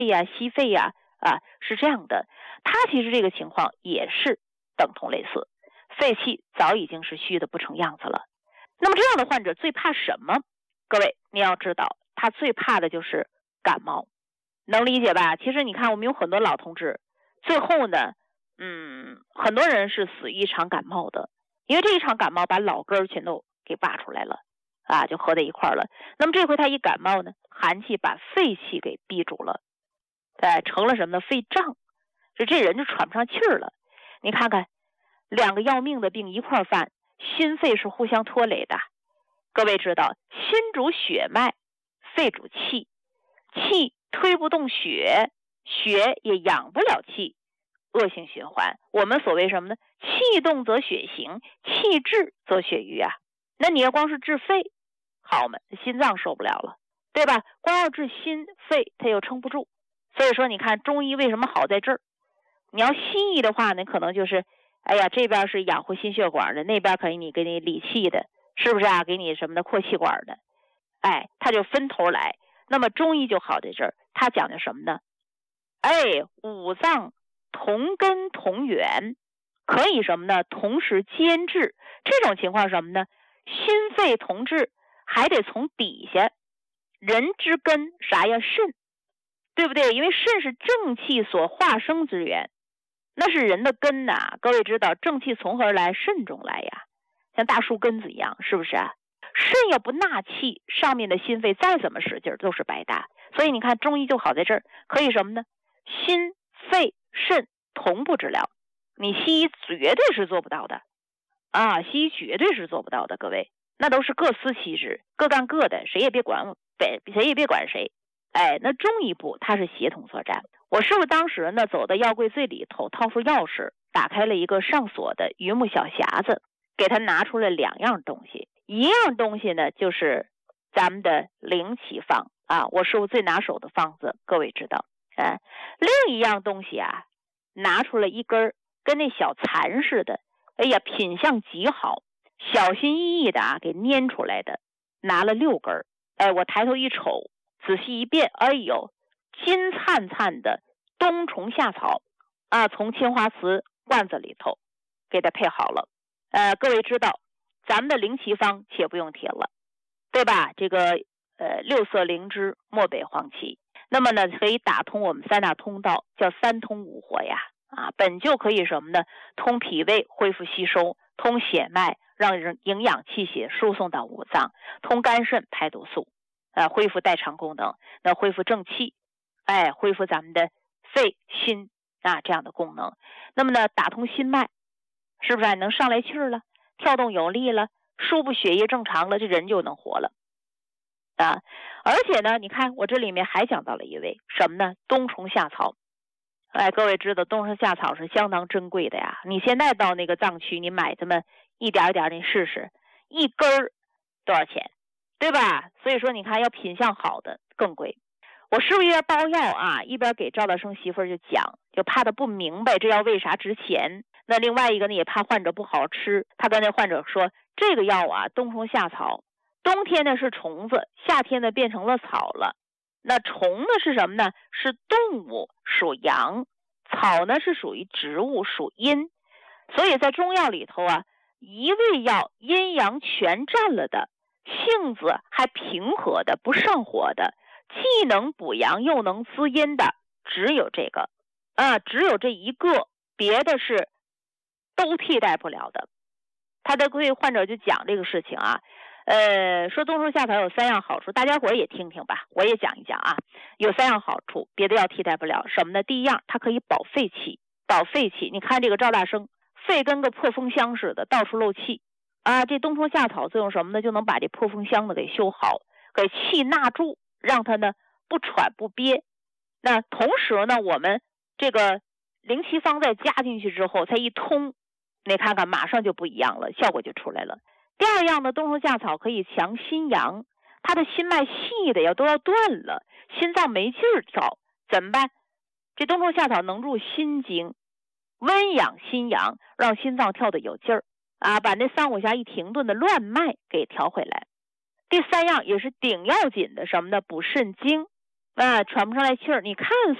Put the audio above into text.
呀、息肺呀，是这样的。它其实这个情况也是等同类似，肺气早已经是虚的不成样子了。那么这样的患者最怕什么？各位你要知道，他最怕的就是感冒，能理解吧？其实你看我们有很多老同志，最后呢很多人是死于一场感冒的，因为这一场感冒把老根全都给挖出来了就合在一块了。那么这回他一感冒呢，寒气把肺气给逼住了，成了什么呢？肺胀，这人就喘不上气儿了。你看看两个要命的病一块犯，心肺是互相拖累的。各位知道，心主血脉，肺主气，气推不动血，血也养不了气，恶性循环。我们所谓什么呢？气动则血行，气滞则血瘀啊。那你要光是治肺，好嘛，心脏受不了了，对吧？光要治心肺，它又撑不住。所以说你看中医为什么好在这儿？你要西医的话呢，可能就是这边是养活心血管的，那边可以给你理气的，是不是给你什么的扩气管的，它就分头来。那么中医就好在这儿，它讲究什么呢？五脏同根同源，可以什么呢？同时兼治。这种情况什么呢？心肺同治，还得从底下。人之根啥呀？肾，对不对？因为肾是正气所化生之源，那是人的根呐。各位知道正气从何而来？肾中来呀，像大树根子一样，是不是啊？肾要不纳气，上面的心肺再怎么使劲都是白搭。所以你看中医就好在这儿，可以什么呢？心肺肾同步治疗。你西医绝对是做不到的西医绝对是做不到的。各位，那都是各司其职，各干各的，谁也别管谁。那中医部它是协同作战。我师傅当时呢走到药柜最里头，掏出钥匙，打开了一个上锁的榆木小匣子，给他拿出了两样东西。一样东西呢就是咱们的灵奇方我师傅最拿手的方子，各位知道。另一样东西拿出了一根跟那小蚕似的，品相极好，小心翼翼的给粘出来的，拿了6根。我抬头一瞅，仔细一辨，金灿灿的冬虫夏草从青花瓷罐子里头给它配好了。各位知道咱们的灵奇方且不用提了，对吧？这个6色灵芝，漠北黄芪，那么呢可以打通我们3大通道，叫3通5活呀本就可以什么呢？通脾胃，恢复吸收；通血脉，让营养气血输送到五脏；通肝肾，排毒素，恢复代偿功能，那恢复正气，恢复咱们的肺心这样的功能。那么呢打通心脉，是不是能上来气儿了，跳动有力了，输布血液正常了，这人就能活了而且呢你看我这里面还讲到了一味什么呢？冬虫夏草。各位知道冬虫夏草是相当珍贵的呀，你现在到那个藏区，你买这么一点一点你试试，一根多少钱，对吧？所以说你看要品相好的更贵。我师傅一边包药一边给赵大生媳妇就讲，就怕他不明白这药为啥值钱。那另外一个呢也怕患者不好吃，他跟那患者说，这个药冬虫夏草，冬天呢是虫子，夏天呢变成了草了。那虫呢是什么呢？是动物，属阳；草呢是属于植物，属阴。所以在中药里头一味药阴阳全占了的，性子还平和的，不上火的，既能补阳又能滋阴的，只有这个只有这一个，别的是都替代不了的。他的对患者就讲这个事情说冬虫夏草有3样好处，大家伙也听听吧，我也讲一讲有3样好处，别的药替代不了。什么呢？第一样，它可以保肺气。保肺气，你看这个赵大生肺跟个破风箱似的，到处漏气这冬虫夏草作用什么呢？就能把这破风箱子给修好，给气纳住，让它呢不喘不憋。那同时呢我们这个灵奇方再加进去之后，才一通，你看看马上就不一样了，效果就出来了。第二样呢，冬虫夏草可以强心阳，它的心脉细的都要断了，心脏没劲儿跳，怎么办？这冬虫夏草能入心经，温养心阳，让心脏跳得有劲儿把那3、5下一停顿的乱脉给调回来。第3样也是顶要紧的，什么呢？补肾精。 喘不上来气儿，你看